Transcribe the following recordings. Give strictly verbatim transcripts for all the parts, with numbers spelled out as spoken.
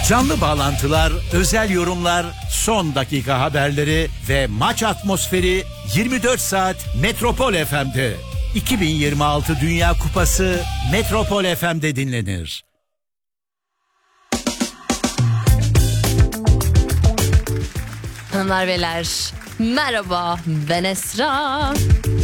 Canlı bağlantılar, özel yorumlar, son dakika haberleri ve maç atmosferi yirmi dört saat Metropol F M'de. iki bin yirmi altı Dünya Kupası Metropol F M'de dinlenir. Hanımlar beyler, merhaba, ben Esra.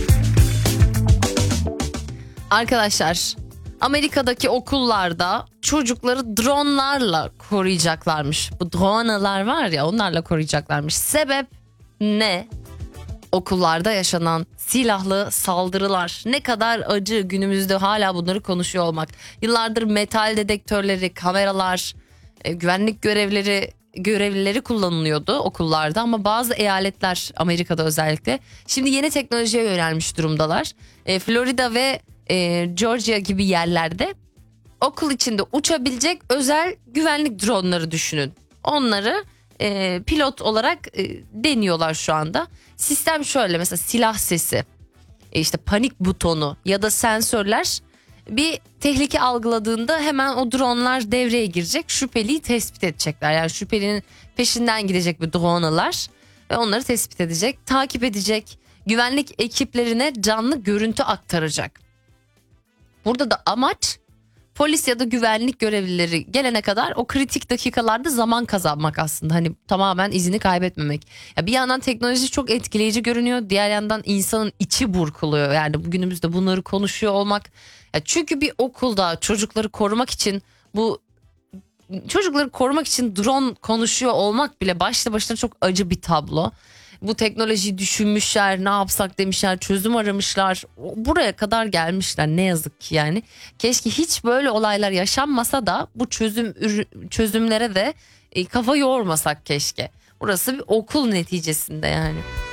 Arkadaşlar, Amerika'daki okullarda çocukları dronlarla koruyacaklarmış. Bu dronelar var ya, onlarla koruyacaklarmış. Sebep ne? Okullarda yaşanan silahlı saldırılar. Ne kadar acı, günümüzde hala bunları konuşuyor olmak. Yıllardır metal dedektörleri, kameralar, e, güvenlik görevleri görevlileri kullanılıyordu okullarda ama bazı eyaletler, Amerika'da özellikle, şimdi yeni teknolojiye yönelmiş durumdalar. E, Florida ve e, Georgia gibi yerlerde okul içinde uçabilecek özel güvenlik dronları düşünün. Onları e, pilot olarak e, deniyorlar şu anda. Sistem şöyle: mesela silah sesi, e, işte panik butonu ya da sensörler bir tehlike algıladığında hemen o dronlar devreye girecek, şüpheliyi tespit edecekler. Yani şüphelinin peşinden gidecek bir dronelar ve onları tespit edecek, takip edecek, güvenlik ekiplerine canlı görüntü aktaracak. Burada da amaç polis ya da güvenlik görevlileri gelene kadar o kritik dakikalarda zaman kazanmak aslında. Hani tamamen izini kaybetmemek. Ya bir yandan teknoloji çok etkileyici görünüyor, diğer yandan insanın içi burkuluyor. Yani bugünümüzde bunları konuşuyor olmak. Ya çünkü bir okulda çocukları korumak için bu çocukları korumak için drone konuşuyor olmak bile başlı başına çok acı bir tablo. Bu teknolojiyi düşünmüşler, ne yapsak demişler, çözüm aramışlar, buraya kadar gelmişler ne yazık ki. Yani keşke hiç böyle olaylar yaşanmasa da bu çözüm çözümlere de kafa yormasak keşke. Burası bir okul neticesinde yani.